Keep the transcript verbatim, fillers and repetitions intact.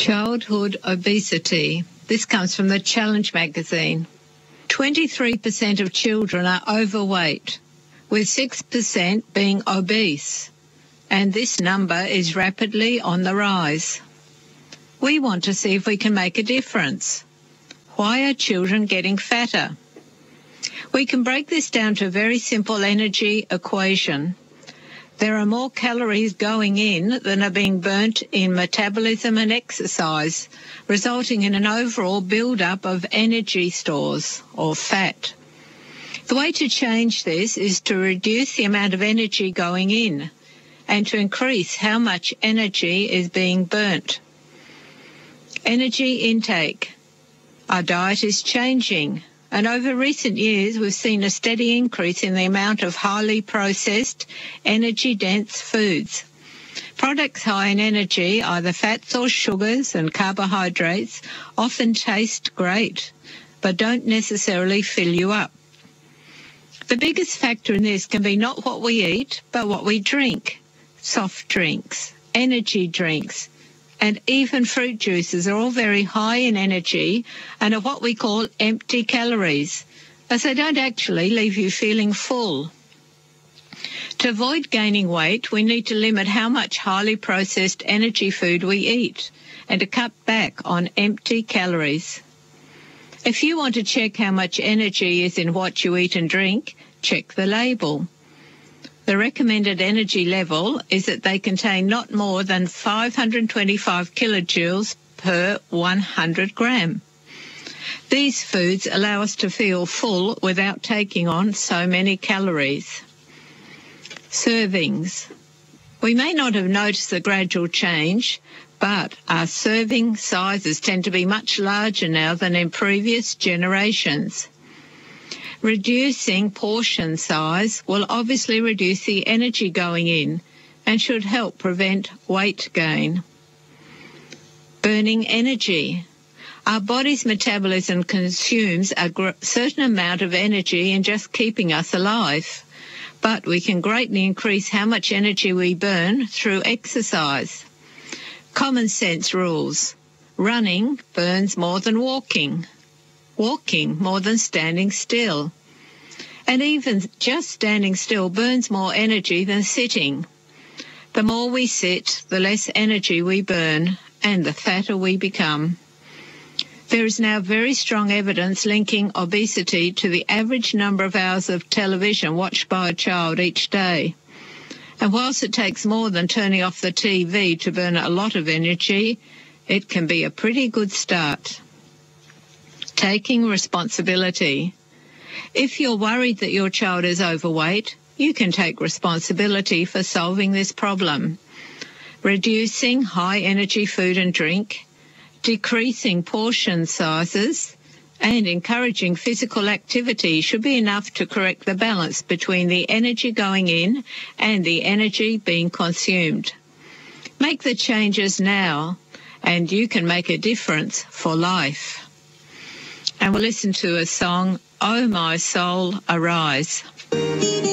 Childhood obesity. This comes from the Challenge magazine. twenty-three percent of children are overweight, with six percent being obese, and this number is rapidly on the rise. We want to see if we can make a difference. Why are children getting fatter? We can break this down to a very simple energy equation. There are more calories going in than are being burnt in metabolism and exercise, resulting in an overall build-up of energy stores, or fat. The way to change this is to reduce the amount of energy going in and to increase how much energy is being burnt. Energy intake. Our diet is changing, and over recent years we've seen a steady increase in the amount of highly processed, energy-dense foods. Products high in energy, either fats or sugars and carbohydrates, often taste great, but don't necessarily fill you up. The biggest factor in this can be not what we eat, but what we drink. Soft drinks, energy drinks, and even fruit juices are all very high in energy and are what we call empty calories, as they don't actually leave you feeling full. To avoid gaining weight, we need to limit how much highly processed energy food we eat and to cut back on empty calories. If you want to check how much energy is in what you eat and drink, check the label. The recommended energy level is that they contain not more than five hundred twenty-five kilojoules per one hundred gram. These foods allow us to feel full without taking on so many calories. Servings. We may not have noticed the gradual change, but our serving sizes tend to be much larger now than in previous generations. Reducing portion size will obviously reduce the energy going in and should help prevent weight gain. Burning energy. Our body's metabolism consumes a gr- certain amount of energy in just keeping us alive, but we can greatly increase how much energy we burn through exercise. Common sense rules. Running burns more than walking. Walking more than standing still. And even just standing still burns more energy than sitting. The more we sit, the less energy we burn, and the fatter we become. There is now very strong evidence linking obesity to the average number of hours of television watched by a child each day. And whilst it takes more than turning off the T V to burn a lot of energy, it can be a pretty good start. Taking responsibility. If you're worried that your child is overweight, you can take responsibility for solving this problem. Reducing high-energy food and drink, decreasing portion sizes, and encouraging physical activity should be enough to correct the balance between the energy going in and the energy being consumed. Make the changes now, and you can make a difference for life. And we'll listen to a song, Oh My Soul, Arise.